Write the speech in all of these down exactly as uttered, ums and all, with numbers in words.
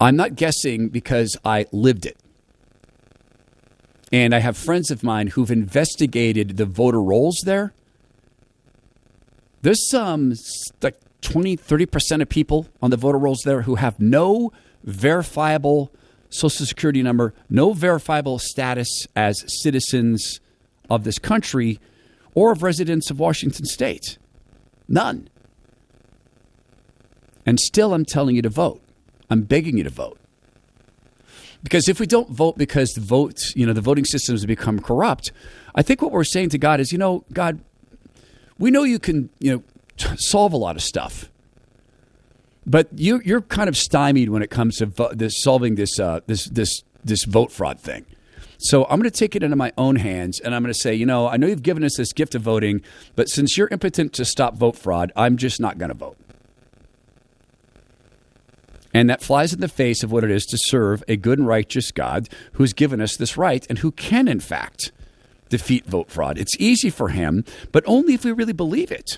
I'm not guessing because I lived it. And I have friends of mine who've investigated the voter rolls there. There's some like twenty, thirty percent of people on the voter rolls there who have no verifiable Social Security number, no verifiable status as citizens of this country or of residents of Washington State. None. And still I'm telling you to vote. I'm begging you to vote. Because if we don't vote because the vote, you know, the voting systems have become corrupt, I think what we're saying to God is, you know, God, we know you can, you know, t- solve a lot of stuff, but you, you're kind of stymied when it comes to vo- this, solving this, uh, this, this, this vote fraud thing. So I'm going to take it into my own hands, and I'm going to say, you know, I know you've given us this gift of voting, but since you're impotent to stop vote fraud, I'm just not going to vote. And that flies in the face of what it is to serve a good and righteous God who's given us this right and who can, in fact, defeat vote fraud. It's easy for him, but only if we really believe it.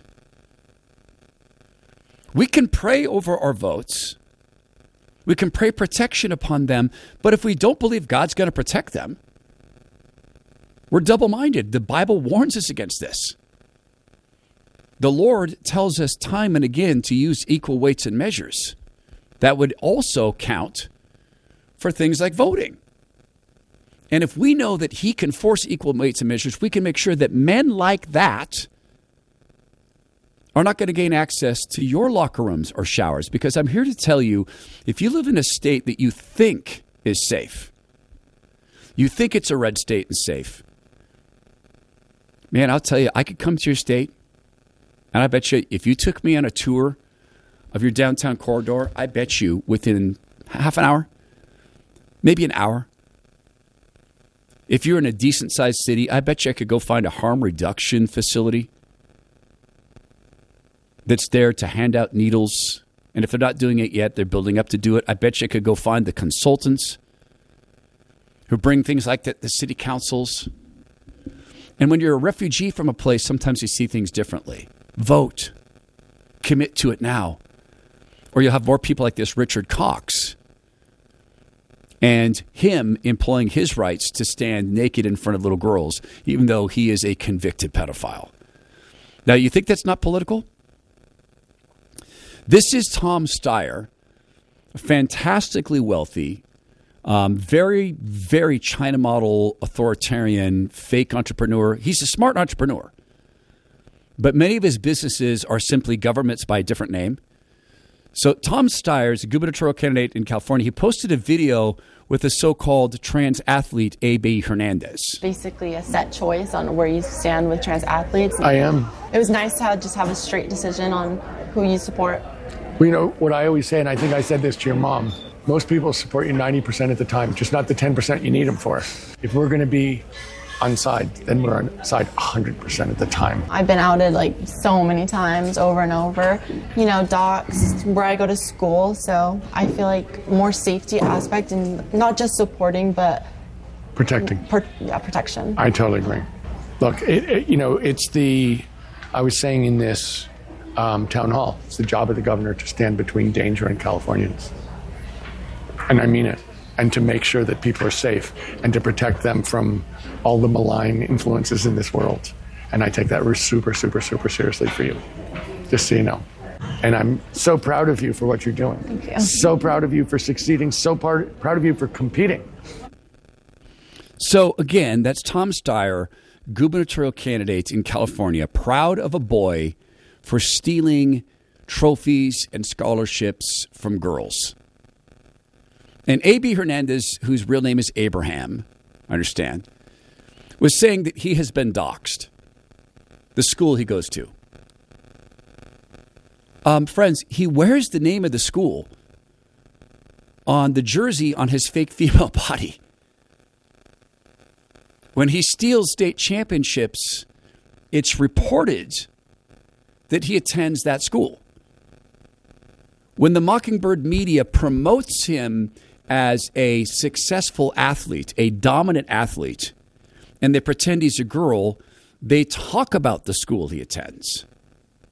We can pray over our votes. We can pray protection upon them, but if we don't believe God's going to protect them, we're double-minded. The Bible warns us against this. The Lord tells us time and again to use equal weights and measures. That would also count for things like voting. And if we know that he can force equal weights and measures, we can make sure that men like that are not going to gain access to your locker rooms or showers. Because I'm here to tell you, if you live in a state that you think is safe, you think it's a red state and safe, man, I'll tell you, I could come to your state, and I bet you if you took me on a tour of your downtown corridor, I bet you within half an hour, maybe an hour, if you're in a decent-sized city, I bet you I could go find a harm reduction facility that's there to hand out needles. And if they're not doing it yet, they're building up to do it. I bet you I could go find the consultants who bring things like that, the city councils. And when you're a refugee from a place, sometimes you see things differently. Vote. Commit to it now. Or you'll have more people like this Richard Cox and him employing his rights to stand naked in front of little girls, even though he is a convicted pedophile. Now, you think that's not political? This is Tom Steyer, fantastically wealthy, um, very, very China model, authoritarian, fake entrepreneur. He's a smart entrepreneur. But many of his businesses are simply governments by a different name. So Tom Steyer is a gubernatorial candidate in California. He posted a video with a so-called trans athlete, A B Hernandez. Basically a set choice on where you stand with trans athletes. I am. It was nice to have, just have a straight decision on who you support. Well, you know, what I always say, and I think I said this to your mom, most people support you ninety percent of the time, just not the ten percent you need them for. If we're going to be on side, then we're on side one hundred percent of the time. I've been outed like so many times over and over, you know, doxed where I go to school. So I feel like more safety aspect and not just supporting, but protecting. Per, yeah, protection. I totally agree. Look, it, it, you know, it's the, I was saying in this um, town hall, it's the job of the governor to stand between danger and Californians. And I mean it. And to make sure that people are safe and to protect them from all the malign influences in this world. And I take that super, super, super seriously for you, just so you know. And I'm so proud of you for what you're doing. Thank you. So proud of you for succeeding. So part, proud of you for competing. So again, that's Tom Steyer, gubernatorial candidate in California, proud of a boy for stealing trophies and scholarships from girls. And A B Hernandez, whose real name is Abraham, I understand, was saying that he has been doxxed, the school he goes to. Um, friends, he wears the name of the school on the jersey on his fake female body. When he steals state championships, it's reported that he attends that school. When the Mockingbird media promotes him as a successful athlete, a dominant athlete, and they pretend he's a girl, they talk about the school he attends.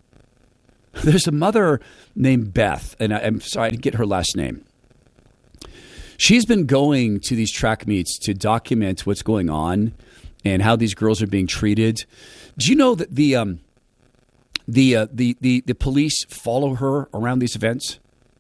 There's a mother named Beth, and I'm sorry, I didn't get her last name. She's been going to these track meets to document what's going on and how these girls are being treated. Do you know that the um, the, uh, the the the police follow her around these events?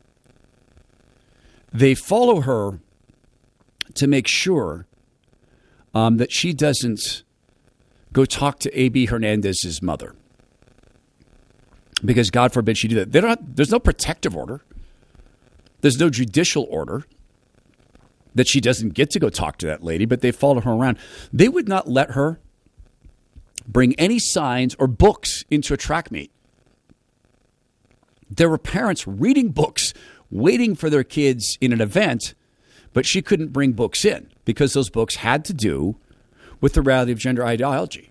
They follow her to make sure um, that she doesn't go talk to A B Hernandez's mother, because God forbid she do that. They don't. There's no protective order. There's no judicial order that she doesn't get to go talk to that lady, but they follow her around. They would not let her bring any signs or books into a track meet. There were parents reading books, waiting for their kids in an event, but she couldn't bring books in because those books had to do with the reality of gender ideology.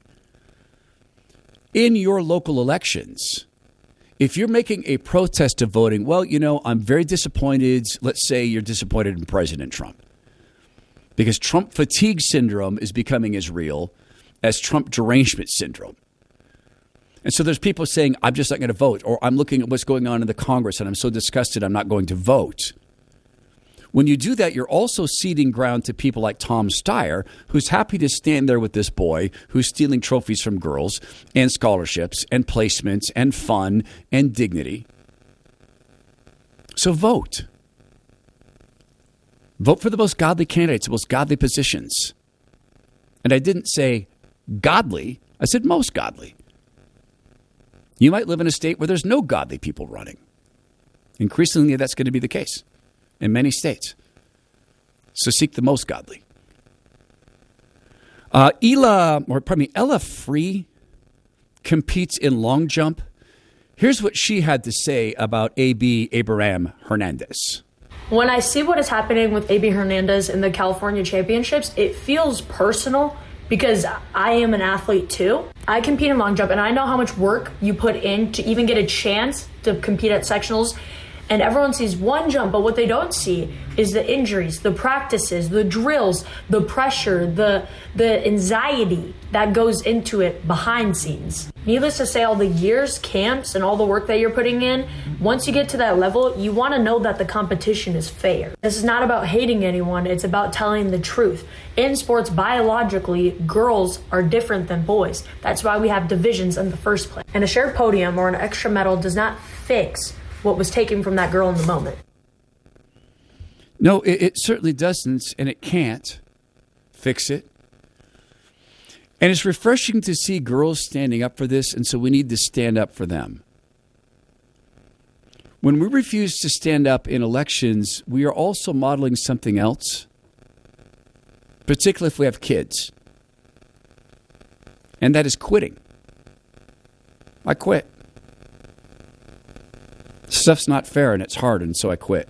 In your local elections, if you're making a protest of voting, well, you know, I'm very disappointed. Let's say you're disappointed in President Trump, because Trump fatigue syndrome is becoming as real as Trump derangement syndrome. And so there's people saying, I'm just not going to vote, or I'm looking at what's going on in the Congress and I'm so disgusted I'm not going to vote. When you do that, you're also ceding ground to people like Tom Steyer, who's happy to stand there with this boy who's stealing trophies from girls and scholarships and placements and fun and dignity. So vote. Vote for the most godly candidates, the most godly positions. And I didn't say godly, I said most godly. You might live in a state where there's no godly people running. Increasingly, that's going to be the case in many states. So seek the most godly. Uh, Ela, or pardon me, Ella Free competes in long jump. Here's what she had to say about A B Abraham Hernandez. When I see what is happening with A B Hernandez in the California Championships, it feels personal because I am an athlete too. I compete in long jump and I know how much work you put in to even get a chance to compete at sectionals. And everyone sees one jump, but what they don't see is the injuries, the practices, the drills, the pressure, the the anxiety that goes into it behind scenes. Needless to say, all the years, camps, and all the work that you're putting in, once you get to that level, you want to know that the competition is fair. This is not about hating anyone, it's about telling the truth. In sports, biologically, girls are different than boys. That's why we have divisions in the first place. And a shared podium or an extra medal does not fix what was taken from that girl in the moment. No, it, it certainly doesn't, and it can't fix it. And it's refreshing to see girls standing up for this, and so we need to stand up for them. When we refuse to stand up in elections, we are also modeling something else, particularly if we have kids, and that is quitting. I quit. Stuff's not fair and it's hard, and so I quit.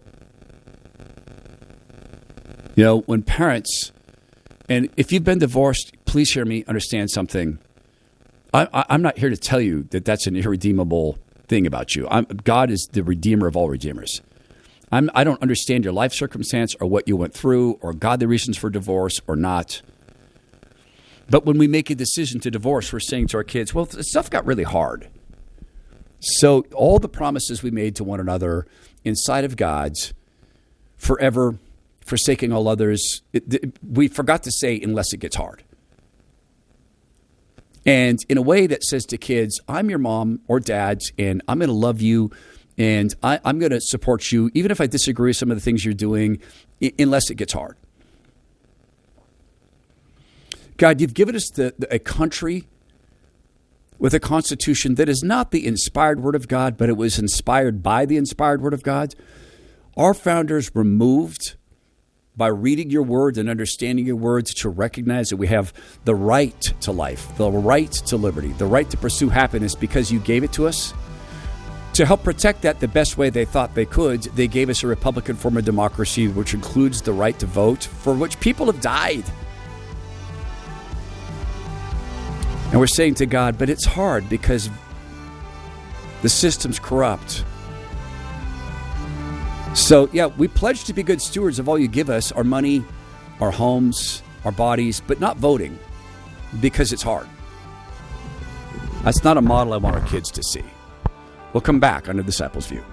You know, when parents, and if you've been divorced, please hear me understand something. I, I, I'm not here to tell you that that's an irredeemable thing about you. I'm, God is the redeemer of all redeemers. I'm, I don't understand your life circumstance or what you went through or godly reasons for divorce or not. But when we make a decision to divorce, we're saying to our kids, well, stuff got really hard. So all the promises we made to one another inside of God's forever forsaking all others, it, it, we forgot to say unless it gets hard. And in a way that says to kids, I'm your mom or dad, and I'm going to love you, and I, I'm going to support you, even if I disagree with some of the things you're doing, I, unless it gets hard. God, you've given us the, the, a country with a constitution that is not the inspired word of God, but it was inspired by the inspired word of God. Our founders were moved by reading your words and understanding your words to recognize that we have the right to life, the right to liberty, the right to pursue happiness because you gave it to us. To help protect that the best way they thought they could, they gave us a Republican form of democracy, which includes the right to vote, for which people have died. And we're saying to God, but it's hard because the system's corrupt. So, yeah, we pledge to be good stewards of all you give us, our money, our homes, our bodies, but not voting because it's hard. That's not a model I want our kids to see. We'll come back on the Disciples' View.